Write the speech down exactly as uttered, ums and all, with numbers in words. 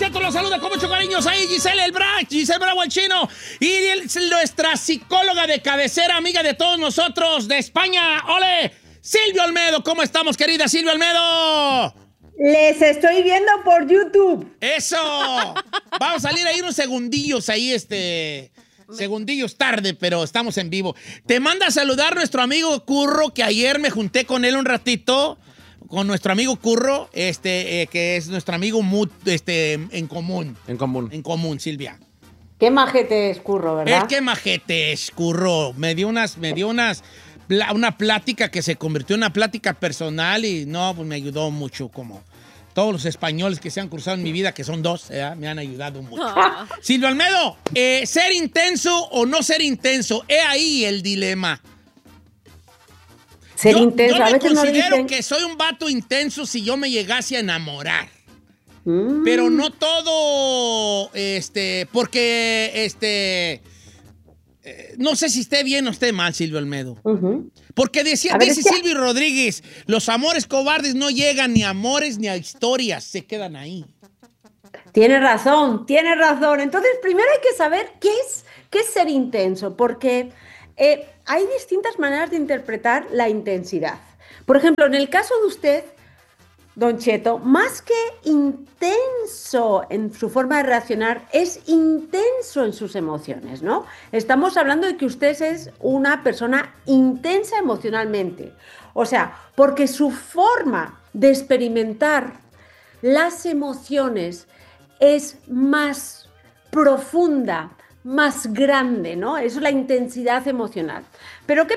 Cheto, los saluda con mucho cariño. Ahí Giselle el Bra, Giselle Bravo el Chino. Y el, nuestra psicóloga de cabecera, amiga de todos nosotros, de España. ¡Ole! Silvia Olmedo, ¿cómo estamos, querida Silvia Olmedo? Les estoy viendo por YouTube. ¡Eso! Vamos a salir ahí unos segundillos ahí, este... Segundillos tarde, pero estamos en vivo. Te manda a saludar nuestro amigo Curro, que ayer me junté con él un ratito, con nuestro amigo Curro, este, eh, que es nuestro amigo mut, este, en común. En común. En común, Silvia. Qué majete es Curro, ¿verdad? Es que majete es Curro. Me dio unas, me dio unas, una plática que se convirtió en una plática personal y no, pues me ayudó mucho como... Todos los españoles que se han cruzado en mi vida, que son dos, ¿eh? Me han ayudado mucho. Oh. Silvia Olmedo, eh, ¿ser intenso o no ser intenso? He ahí el dilema. Ser yo, intenso, yo a me veces considero no dicen... que soy un vato intenso si yo me llegase a enamorar. Mm. Pero no todo, este, porque, este... Eh, no sé si esté bien o esté mal, Silvia Olmedo. Uh-huh. Porque decía, ver, dice es que... Silvio Rodríguez, los amores cobardes no llegan ni a amores ni a historias, se quedan ahí. Tienes razón, tienes razón. Entonces, primero hay que saber qué es, qué es ser intenso, porque eh, hay distintas maneras de interpretar la intensidad. Por ejemplo, en el caso de usted, Don Cheto, más que intenso en su forma de reaccionar, es intenso en sus emociones, ¿no? Estamos hablando de que usted es una persona intensa emocionalmente. O sea, porque su forma de experimentar las emociones es más profunda, más grande, ¿no? Eso es la intensidad emocional. Pero ¿qué